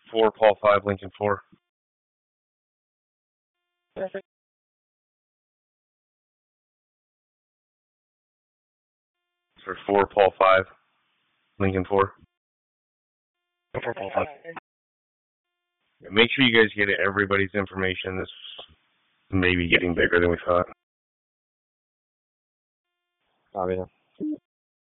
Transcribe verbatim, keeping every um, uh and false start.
four, Paul five, Lincoln four. Perfect. For four, Paul five, Lincoln four. four, Paul five. Make sure you guys get everybody's information. This may be getting bigger than we thought. Oh, yeah.